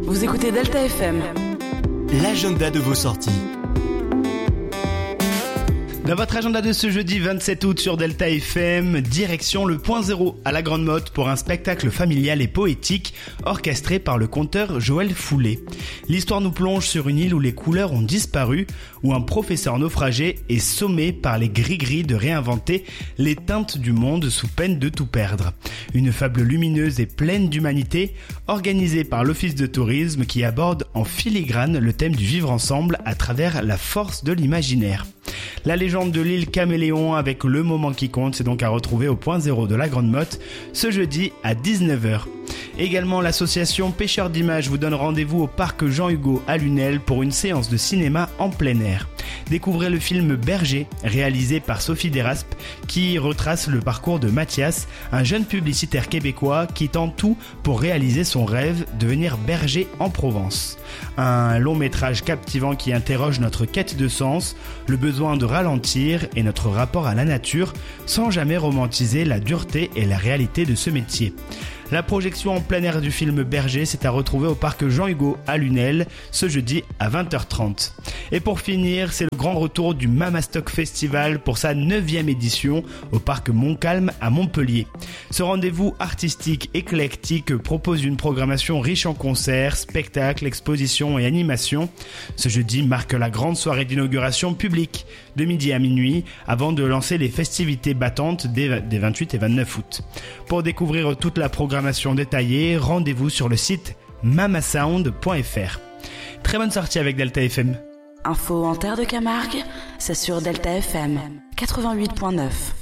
Vous écoutez Delta FM. L'agenda de vos sorties. Dans votre agenda de ce jeudi 27 août sur Delta FM, direction le Point Zéro à la Grande Motte pour un spectacle familial et poétique orchestré par le conteur Joël Foulet. L'histoire nous plonge sur une île où les couleurs ont disparu, où un professeur naufragé est sommé par les gris-gris de réinventer les teintes du monde sous peine de tout perdre. Une fable lumineuse et pleine d'humanité, organisée par l'Office de tourisme qui aborde en filigrane le thème du vivre ensemble à travers la force de l'imaginaire. La légende de l'île Caméléon avec le moment qui compte, c'est donc à retrouver au Point Zéro de la Grande Motte ce jeudi à 19h. Également, l'association Pêcheurs d'images vous donne rendez-vous au parc Jean-Hugo à Lunel pour une séance de cinéma en plein air. Découvrez le film Berger, réalisé par Sophie Deraspe, qui retrace le parcours de Mathias, un jeune publicitaire québécois qui tente tout pour réaliser son rêve, devenir berger en Provence. Un long métrage captivant qui interroge notre quête de sens, le besoin de ralentir et notre rapport à la nature, sans jamais romantiser la dureté et la réalité de ce métier. La projection en plein air du film Berger, c'est à retrouver au parc Jean-Hugo à Lunel, ce jeudi à 20h30. Et pour finir, c'est le grand retour du Mamastock Festival pour sa 9e édition au parc Montcalm à Montpellier. Ce rendez-vous artistique éclectique propose une programmation riche en concerts, spectacles, expositions et animations. Ce jeudi marque la grande soirée d'inauguration publique de midi à minuit avant de lancer les festivités battantes des 28 et 29 août. Pour découvrir toute la programmation détaillée, rendez-vous sur le site mamasound.fr. Très bonne sortie avec Delta FM. Info en terre de Camargue, c'est sur Delta FM 88.9.